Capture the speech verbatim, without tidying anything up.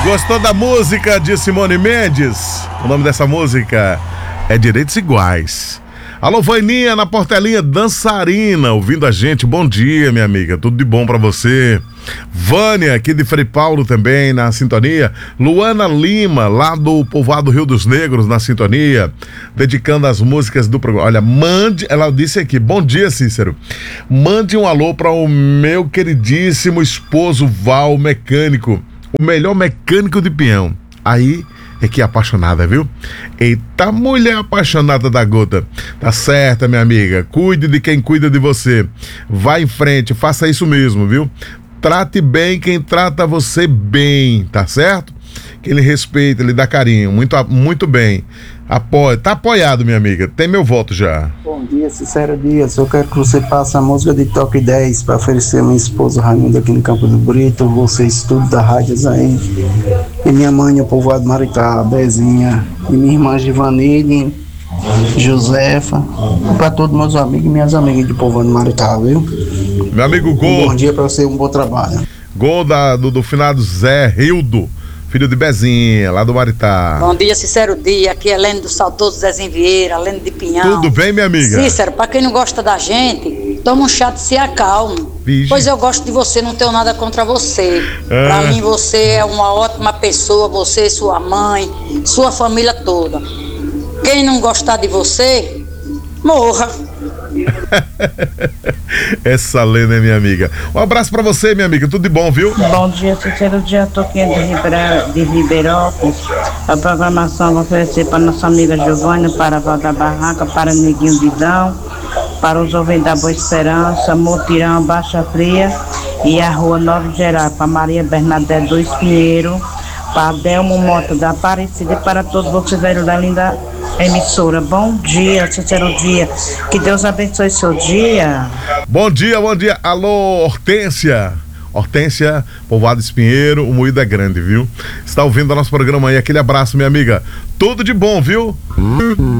Gostou da música de Simone Mendes? O nome dessa música é Direitos Iguais. Alô, Vaininha, na Portelinha, dançarina, ouvindo a gente. Bom dia, minha amiga, tudo de bom pra você. Vânia, aqui de Frei Paulo também, na sintonia. Luana Lima, lá do povoado Rio dos Negros, na sintonia, dedicando as músicas do programa. Olha, mande, ela disse aqui, bom dia, Cícero. Mande um alô para o meu queridíssimo esposo Val, mecânico, o melhor mecânico de peão. Aí é que é apaixonada, viu? Eita, mulher apaixonada da gota. Tá certa, minha amiga. Cuide de quem cuida de você. Vá em frente, faça isso mesmo, viu? Trate bem quem trata você bem, tá certo? Que ele respeita, ele dá carinho. Muito, muito bem. Apoia, tá apoiado, minha amiga. Tem meu voto já. Bom dia, Cícero Dias. Eu quero que você passe a música de Top dez para oferecer a minha esposa Raimunda aqui no Campo do Brito, vocês tudo da Rádio aí. E minha mãe, o povoado Maritá, Bezinha. E minha irmã Givanile, Josefa. E para todos meus amigos e minhas amigas de povoado Maritá, viu? Meu amigo Gol. Um bom dia para você, um bom trabalho. Gol da, do, do finado Zé Rildo, filho de Bezinha, lá do Maritá. Bom dia, Cícero Dias. Aqui é Lene do Saudoso Zezinho Vieira, Lene de Pinhal. Tudo bem, minha amiga? Cícero, pra quem não gosta da gente, toma um chá de se acalme. Vixe. Pois eu gosto de você, não tenho nada contra você. Ah. Pra mim, você é uma ótima pessoa, você, sua mãe, sua família toda. Quem não gostar de você, morra. Essa Lena é minha amiga. Um abraço pra você, minha amiga. Tudo de bom, viu? Bom dia, Cícero Dias. Tô aqui de, Ribeira, de Ribeirópolis. A programação vai oferecer para nossa amiga Giovânia, para a Val da Barranca, para Neguinho Vidão, para os ouvintes da Boa Esperança, Motirão, Baixa Fria e a Rua Nova Geral, para Maria Bernadette do Espinheiro, para Delmo Mota da Aparecida e para todos vocês velhos da linda emissora. Bom dia, Cícero Dias. Que Deus abençoe seu dia. Bom dia, bom dia. Alô, Hortência. Hortência, povoado Espinheiro, o moído é grande, viu? Está ouvindo o nosso programa aí. Aquele abraço, minha amiga. Tudo de bom, viu?